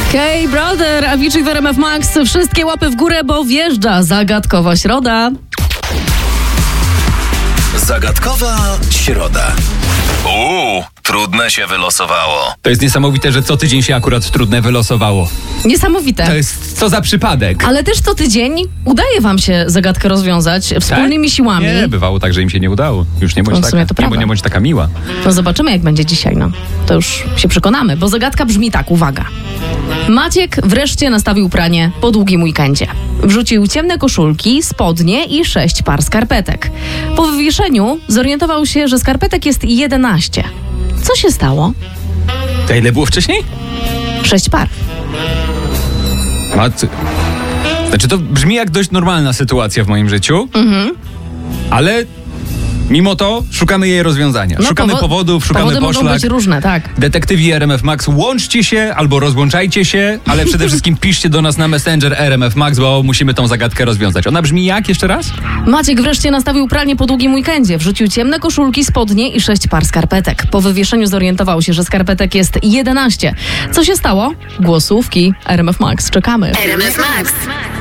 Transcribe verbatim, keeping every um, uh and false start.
Hey brother, Avicii w R M F Max. Wszystkie łapy w górę, bo wjeżdża zagadkowa środa. Zagadkowa środa. Uuu, trudne się wylosowało. To jest niesamowite, że co tydzień się akurat trudne wylosowało. Niesamowite. To jest co za przypadek. Ale też co tydzień udaje wam się zagadkę rozwiązać wspólnymi tak? siłami. Nie, bywało tak, że im się nie udało. Już nie bądź, No w sumie taka, to nie, prawda. nie bądź taka miła. No zobaczymy, jak będzie dzisiaj, no. To już się przekonamy, bo zagadka brzmi tak, uwaga. Maciek wreszcie nastawił pranie po długim weekendzie. Wrzucił ciemne koszulki, spodnie i sześć par skarpetek. Po wywieszeniu zorientował się, że skarpetek jest jedenaście. Co się stało? To ile było wcześniej? Sześć par. A ty... Znaczy to brzmi jak dość normalna sytuacja w moim życiu, Mhm. ale mimo to szukamy jej rozwiązania. No, szukamy powo- powodów, szukamy powody mogą poszlak. być różne, tak. Detektywi R M F Max, łączcie się albo rozłączajcie się, ale przede wszystkim piszcie do nas na Messenger R M F Max, bo musimy tą zagadkę rozwiązać. Ona brzmi jak jeszcze raz? Maciek wreszcie nastawił pranie po długim weekendzie. Wrzucił ciemne koszulki, spodnie i sześć par skarpetek. Po wywieszeniu zorientował się, że skarpetek jest jedenaście. Co się stało? Głosówki R M F Max. Czekamy. R M F Max.